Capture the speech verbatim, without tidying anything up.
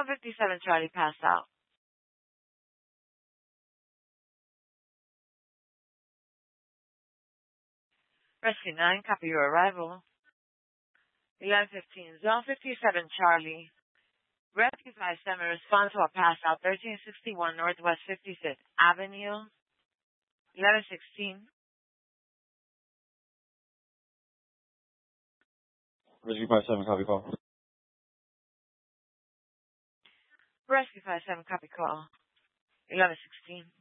fifty-seven Charlie passed out. Rescue nine, copy your arrival. eleven fifteen, Zone fifty-seven Charlie. Rescue five seven, respond to a pass out, thirteen sixty-one Northwest fifty-fifth Avenue. eleven sixteen. Rescue five seven, copy call. Rescue five seven, copy call. eleven sixteen.